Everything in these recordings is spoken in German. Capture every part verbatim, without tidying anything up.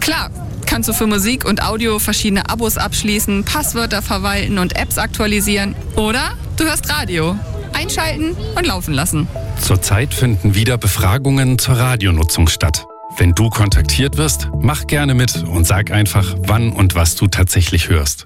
Klar, kannst du für Musik und Audio verschiedene Abos abschließen, Passwörter verwalten und Apps aktualisieren. Oder du hörst Radio. Einschalten und laufen lassen. Zurzeit finden wieder Befragungen zur Radionutzung statt. Wenn du kontaktiert wirst, mach gerne mit und sag einfach, wann und was du tatsächlich hörst.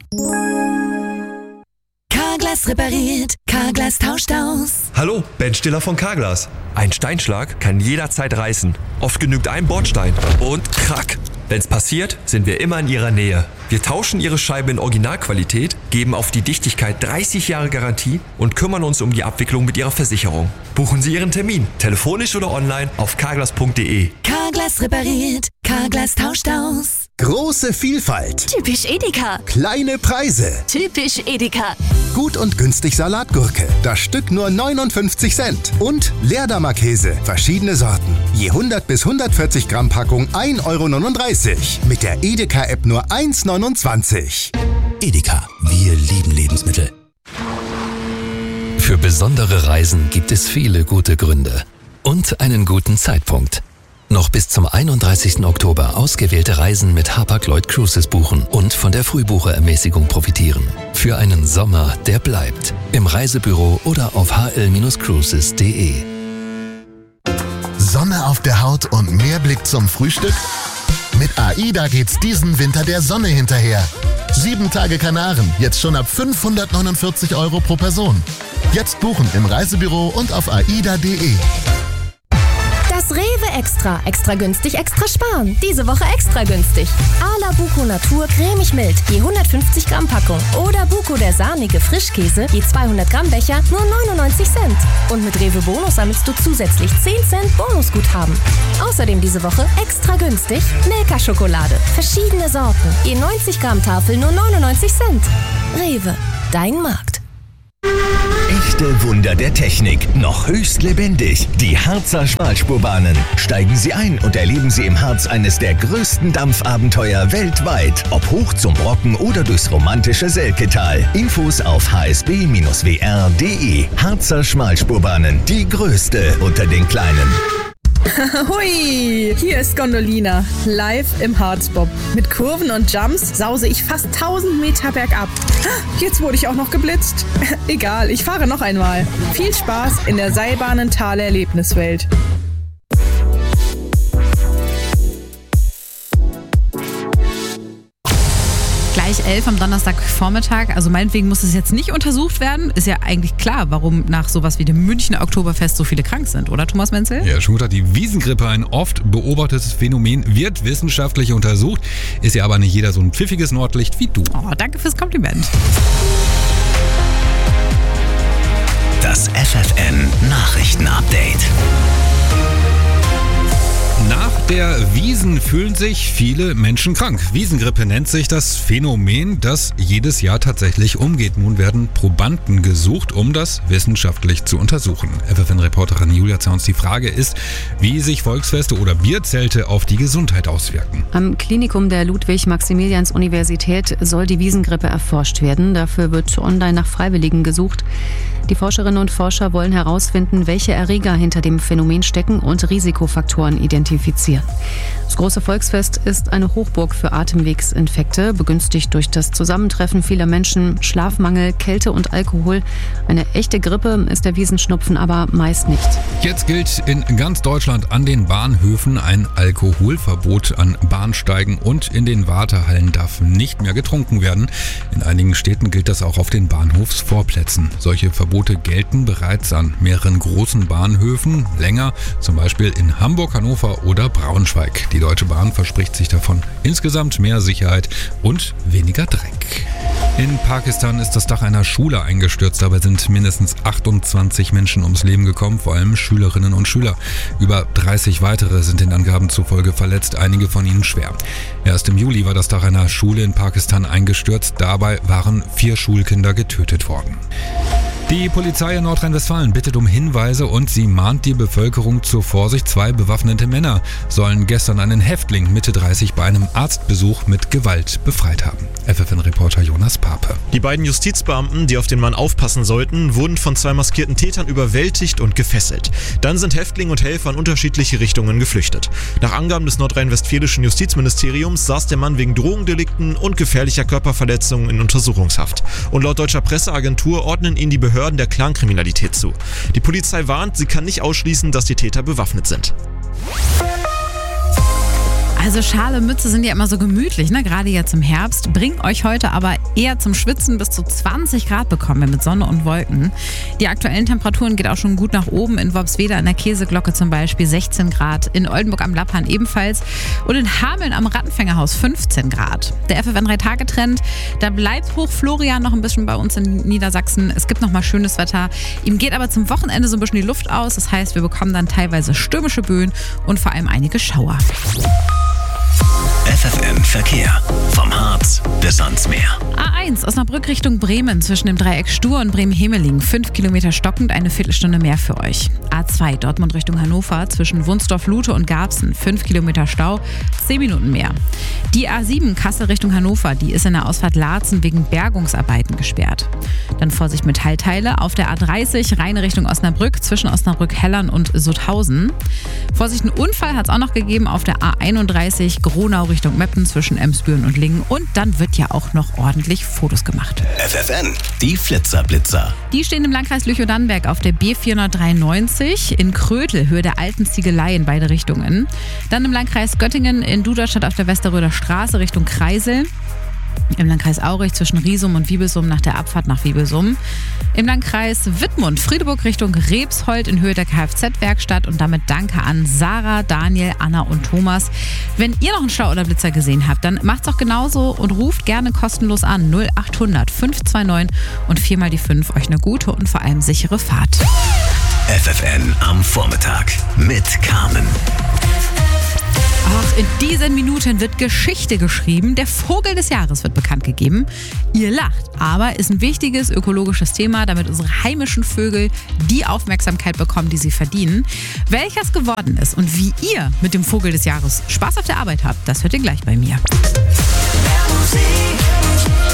Carglass repariert, Carglass tauscht aus. Hallo, Ben Stiller von Carglass. Ein Steinschlag kann jederzeit reißen. Oft genügt ein Bordstein und krack. Wenn's passiert, sind wir immer in Ihrer Nähe. Wir tauschen Ihre Scheibe in Originalqualität, geben auf die Dichtigkeit dreißig Jahre Garantie und kümmern uns um die Abwicklung mit Ihrer Versicherung. Buchen Sie Ihren Termin, telefonisch oder online auf carglass punkt de. Carglass repariert, Carglass tauscht aus. Große Vielfalt. Typisch Edeka. Kleine Preise. Typisch Edeka. Gut und günstig Salatgurke. Das Stück nur neunundfünfzig Cent. Und Leerdammer Käse. Verschiedene Sorten. Je hundert bis hundertvierzig Gramm Packung ein Euro neununddreißig. Mit der Edeka-App nur eins neunundzwanzig. Edeka. Wir lieben Lebensmittel. Für besondere Reisen gibt es viele gute Gründe. Und einen guten Zeitpunkt. Noch bis zum einunddreißigsten Oktober ausgewählte Reisen mit Hapag-Lloyd Cruises buchen und von der Frühbucherermäßigung profitieren. Für einen Sommer, der bleibt. Im Reisebüro oder auf h l cruises punkt de. Sonne auf der Haut und mehr Blick zum Frühstück? Mit AIDA geht's diesen Winter der Sonne hinterher. Sieben Tage Kanaren, jetzt schon ab fünfhundertneunundvierzig Euro pro Person. Jetzt buchen im Reisebüro und auf aida punkt de. Das Rewe Extra. Extra günstig, extra sparen. Diese Woche extra günstig. Ala Buko Natur cremig mild, je hundertfünfzig Gramm Packung. Oder Buko der sahnige Frischkäse, je zweihundert Gramm Becher, nur neunundneunzig Cent. Und mit Rewe Bonus sammelst du zusätzlich zehn Cent Bonusguthaben. Außerdem diese Woche extra günstig Milka-Schokolade. Verschiedene Sorten, je neunzig Gramm Tafel, nur neunundneunzig Cent. Rewe, dein Markt. Echte Wunder der Technik, noch höchst lebendig. Die Harzer Schmalspurbahnen. Steigen Sie ein und erleben Sie im Harz eines der größten Dampfabenteuer weltweit. Ob hoch zum Brocken oder durchs romantische Selketal. Infos auf h s b w r punkt de. Harzer Schmalspurbahnen, die größte unter den kleinen. Hui, hier ist Gondolina, live im Harzbob. Mit Kurven und Jumps sause ich fast tausend Meter bergab. Jetzt wurde ich auch noch geblitzt. Egal, ich fahre noch einmal. Viel Spaß in der Seilbahnentaler Erlebniswelt. Gleich elf am Donnerstagvormittag. Also meinetwegen muss es jetzt nicht untersucht werden. Ist ja eigentlich klar, warum nach sowas wie dem Münchner Oktoberfest so viele krank sind, oder Thomas Menzel? Ja, Schmutter, die Wiesengrippe, ein oft beobachtetes Phänomen, wird wissenschaftlich untersucht. Ist ja aber nicht jeder so ein pfiffiges Nordlicht wie du. Oh, danke fürs Kompliment. Das F F N Nachrichtenupdate. Nach der Wiesn fühlen sich viele Menschen krank. Wiesengrippe nennt sich das Phänomen, das jedes Jahr tatsächlich umgeht. Nun werden Probanden gesucht, um das wissenschaftlich zu untersuchen. F F N-Reporterin Julia Zauns, die Frage ist, wie sich Volksfeste oder Bierzelte auf die Gesundheit auswirken. Am Klinikum der Ludwig-Maximilians-Universität soll die Wiesengrippe erforscht werden. Dafür wird online nach Freiwilligen gesucht. Die Forscherinnen und Forscher wollen herausfinden, welche Erreger hinter dem Phänomen stecken und Risikofaktoren identifizieren. Das große Volksfest ist eine Hochburg für Atemwegsinfekte, begünstigt durch das Zusammentreffen vieler Menschen, Schlafmangel, Kälte und Alkohol. Eine echte Grippe ist der Wiesenschnupfen aber meist nicht. Jetzt gilt in ganz Deutschland an den Bahnhöfen ein Alkoholverbot an Bahnsteigen und in den Wartehallen darf nicht mehr getrunken werden. In einigen Städten gilt das auch auf den Bahnhofsvorplätzen. Solche Verbote gelten bereits an mehreren großen Bahnhöfen länger, zum Beispiel in Hamburg, Hannover oder Braunschweig. Die Deutsche Bahn verspricht sich davon insgesamt mehr Sicherheit und weniger Dreck. In Pakistan ist das Dach einer Schule eingestürzt. Dabei sind mindestens achtundzwanzig Menschen ums Leben gekommen, vor allem Schülerinnen und Schüler. Über dreißig weitere sind den Angaben zufolge verletzt, einige von ihnen schwer. Erst im Juli war das Dach einer Schule in Pakistan eingestürzt. Dabei waren vier Schulkinder getötet worden. Die Polizei in Nordrhein-Westfalen bittet um Hinweise und sie mahnt die Bevölkerung zur Vorsicht. Zwei bewaffnete Männer sollen gestern einen Häftling Mitte dreißig bei einem Arztbesuch mit Gewalt befreit haben. F F N-Reporter Jonas Pape. Die beiden Justizbeamten, die auf den Mann aufpassen sollten, wurden von zwei maskierten Tätern überwältigt und gefesselt. Dann sind Häftling und Helfer in unterschiedliche Richtungen geflüchtet. Nach Angaben des nordrhein-westfälischen Justizministeriums saß der Mann wegen Drogendelikten und gefährlicher Körperverletzungen in Untersuchungshaft. Und laut deutscher Presseagentur ordnen ihn die Behörden der Clankriminalität zu. Die Polizei warnt, sie kann nicht ausschließen, dass die Täter bewaffnet sind. Also Schale, Mütze sind ja immer so gemütlich, ne? Gerade jetzt im Herbst. Bringt euch heute aber eher zum Schwitzen. Bis zu zwanzig Grad bekommen wir mit Sonne und Wolken. Die aktuellen Temperaturen geht auch schon gut nach oben. In Worpswede an der Käseglocke zum Beispiel sechzehn Grad. In Oldenburg am Lappan ebenfalls. Und in Hameln am Rattenfängerhaus fünfzehn Grad. Der F F N drei Tage Trend, da bleibt Hoch Florian noch ein bisschen bei uns in Niedersachsen. Es gibt noch mal schönes Wetter. Ihm geht aber zum Wochenende so ein bisschen die Luft aus. Das heißt, wir bekommen dann teilweise stürmische Böen und vor allem einige Schauer. F F N Verkehr. Vom Harz bis ans Meer. A eins Osnabrück Richtung Bremen zwischen dem Dreieck Stur und Bremen-Hemeling. Fünf Kilometer stockend, eine Viertelstunde mehr für euch. A zwei Dortmund Richtung Hannover zwischen Wunsdorf-Lute und Garbsen. Fünf Kilometer Stau, zehn Minuten mehr. Die A sieben Kassel Richtung Hannover, die ist in der Ausfahrt Laatzen wegen Bergungsarbeiten gesperrt. Dann Vorsicht Metallteile auf der A dreißig Rheine Richtung Osnabrück zwischen Osnabrück-Hellern und Sutthausen. Vorsicht, einen Unfall hat es auch noch gegeben auf der A einunddreißig Gronau Richtung Meppen zwischen Emsbüren und Lingen. Und dann wird ja auch noch ordentlich Fotos gemacht. F F N, die Flitzerblitzer. Die stehen im Landkreis Lüchow-Dannenberg auf der B vierhundertdreiundneunzig in Krötel, Höhe der alten Ziegelei in beide Richtungen. Dann im Landkreis Göttingen in Duderstadt auf der Westerröder Straße Richtung Kreisel. Im Landkreis Aurich zwischen Riesum und Wiebelsum nach der Abfahrt nach Wiebelsum. Im Landkreis Wittmund, Friedeburg Richtung Rebshold in Höhe der Kfz-Werkstatt. Und damit danke an Sarah, Daniel, Anna und Thomas. Wenn ihr noch einen Stau oder Blitzer gesehen habt, dann macht's doch genauso und ruft gerne kostenlos an null achthundert fünf zwei neun und viermal die fünf. Euch eine gute und vor allem sichere Fahrt. F F N am Vormittag mit Carmen. Ach, in diesen Minuten wird Geschichte geschrieben. Der Vogel des Jahres wird bekannt gegeben. Ihr lacht, aber ist ein wichtiges ökologisches Thema, damit unsere heimischen Vögel die Aufmerksamkeit bekommen, die sie verdienen. Welcher es geworden ist und wie ihr mit dem Vogel des Jahres Spaß auf der Arbeit habt, das hört ihr gleich bei mir. Mehr Musik.